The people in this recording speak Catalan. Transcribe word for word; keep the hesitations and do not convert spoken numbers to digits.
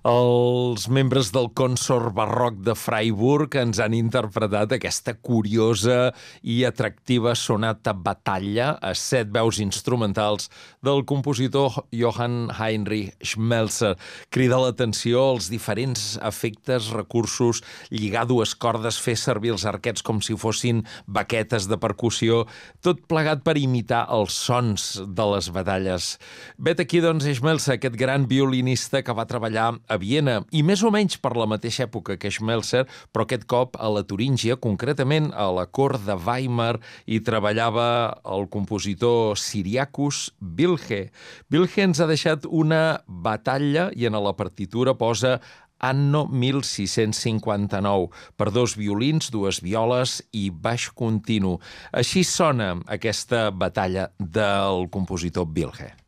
Els membres del Consort Barroc de Freiburg ens han interpretat aquesta curiosa i atractiva sonata Batalla a set veus instrumentals del compositor Johann Heinrich Schmelzer. Crida l'atenció els diferents efectes, recursos, lligar dues cordes, fer servir els arquets com si fossin baquetes de percussió, tot plegat per imitar els sons de les batalles. Vet aquí, doncs, Schmelzer, aquest gran violinista que va treballar a Viena, i més o menys per la mateixa època que Schmelzer, però aquest cop a la Turíngia, concretament a la cort de Weimar, i treballava el compositor Cyriacus Wilhe. Wilhe ens ha deixat una batalla i en la partitura posa Anno mil sis-cents cinquanta-nou, per dos violins, dues violes i baix continu. Així sona aquesta batalla del compositor Wilhe.